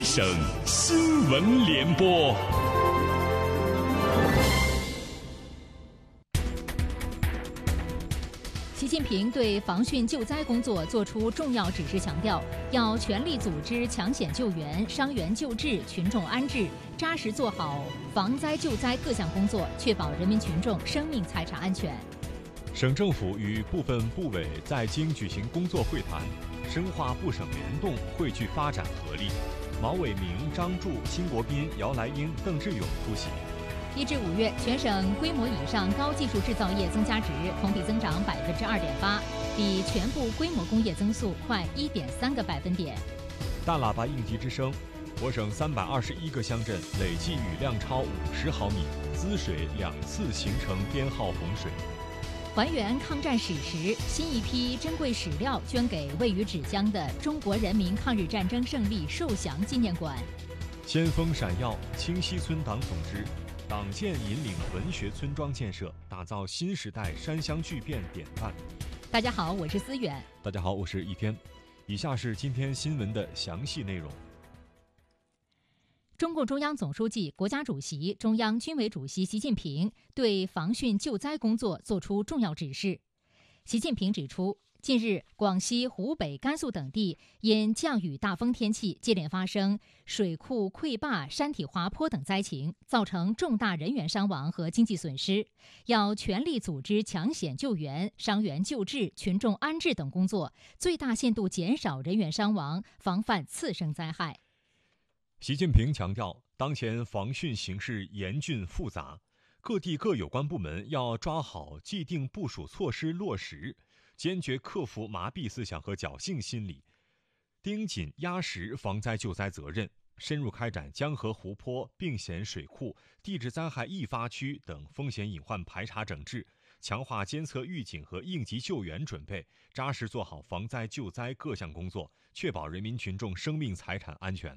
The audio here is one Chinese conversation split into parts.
省新闻联播。 习近平对防汛救灾工作作出重要指示，强调要全力组织抢险救援、伤员救治、群众安置，扎实做好防灾救灾各项工作，确保人民群众生命财产安全。 省政府与部分部委在京举行工作会谈，深化部省联动，汇聚发展合力。毛伟明、张柱、辛国斌、姚来英、邓志勇出席。 1至5月，全省规模以上高技术制造业增加值同比增长2.8%，比全部规模工业增速快1.3个百分点。 大喇叭应急之声，我省321个乡镇累计雨量超50毫米，滋水2次形成编号洪水。 还原抗战史实，新一批珍贵史料捐给位于芷江的中国人民抗日战争胜利受降纪念馆。 先锋闪耀，清溪村党总支，党建引领文学村庄建设，打造新时代山乡巨变典范。 大家好，我是思远。 大家好，我是一天。以下是今天新闻的详细内容。 中共中央总书记、国家主席、中央军委主席习近平对防汛救灾工作作出重要指示。习近平指出，近日广西、湖北、甘肃等地因降雨大风天气接连发生水库溃坝、山体滑坡等灾情，造成重大人员伤亡和经济损失，要全力组织抢险救援、伤员救治、群众安置等工作，最大限度减少人员伤亡，防范次生灾害。 习近平强调，当前防汛形势严峻复杂，各地各有关部门要抓好既定部署措施落实，坚决克服麻痹思想和侥幸心理，盯紧压实防灾救灾责任，深入开展江河湖泊、病险水库、地质灾害易发区等风险隐患排查整治，强化监测预警和应急救援准备，扎实做好防灾救灾各项工作，确保人民群众生命财产安全。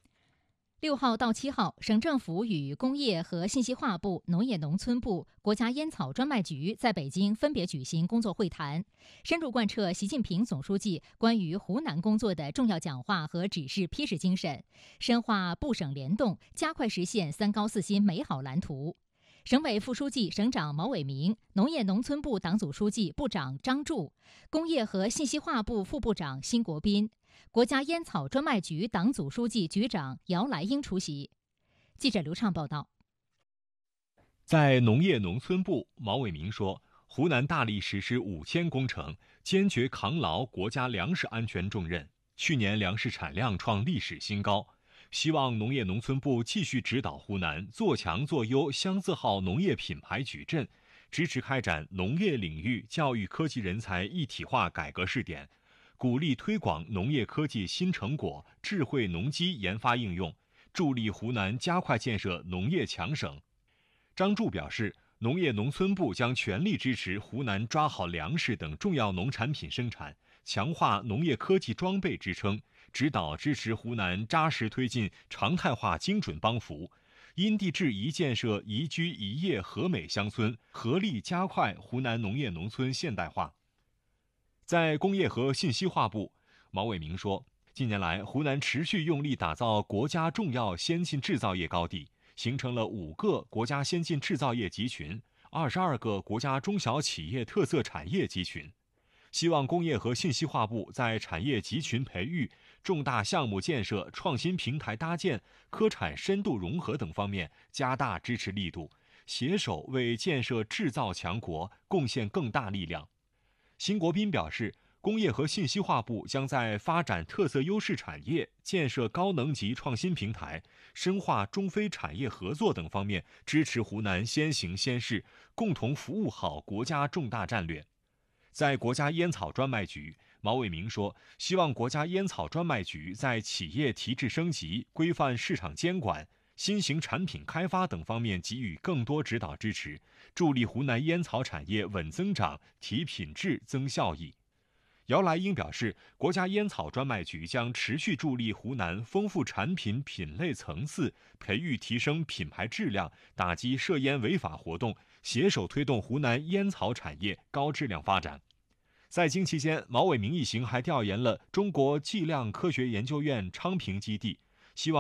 6号到7号，省政府与工业和信息化部、农业农村部、国家烟草专卖局在北京分别举行工作会谈，深入贯彻习近平总书记关于湖南工作的重要讲话和指示批示精神，深化部省联动，加快实现3高4新美好蓝图。省委副书记、省长毛伟明，农业农村部党组书记、部长张柱，工业和信息化部副部长辛国斌，国家烟草专卖局党组书记、局长姚来英出席。记者刘畅报道。 在农业农村部，毛伟明说，湖南大力实施5000工程，坚决扛牢国家粮食安全重任，去年粮食产量创历史新高。希望农业农村部继续指导湖南做强做优乡字号农业品牌矩阵，支持开展农业领域教育科技人才一体化改革试点，鼓励推广农业科技新成果、智慧农机研发应用，助力湖南加快建设农业强省。张柱表示，农业农村部将全力支持湖南抓好粮食等重要农产品生产，强化农业科技装备支撑，指导支持湖南扎实推进常态化精准帮扶，因地制宜建设宜居宜业和美乡村，合力加快湖南农业农村现代化。在工业和信息化部，毛伟明说，近年来湖南持续用力打造国家重要先进制造业高地，形成了5个国家先进制造业集群、22个国家中小企业特色产业集群。希望工业和信息化部在产业集群培育、重大项目建设、创新平台搭建、科产深度融合等方面加大支持力度，携手为建设制造强国贡献更大力量。辛国斌表示，工业和信息化部将在发展特色优势产业、建设高能级创新平台、深化中非产业合作等方面支持湖南先行先试，共同服务好国家重大战略。在国家烟草专卖局，毛伟明说，希望国家烟草专卖局在企业提质升级、规范市场监管、新型产品开发等方面给予更多指导支持，助力湖南烟草产业稳增长、提品质、增效益。姚来英表示，国家烟草专卖局将持续助力湖南丰富产品品类层次，培育提升品牌质量，打击涉烟违法活动，携手推动湖南烟草产业高质量发展。在京期间，毛伟明一行还调研了中国计量科学研究院昌平基地、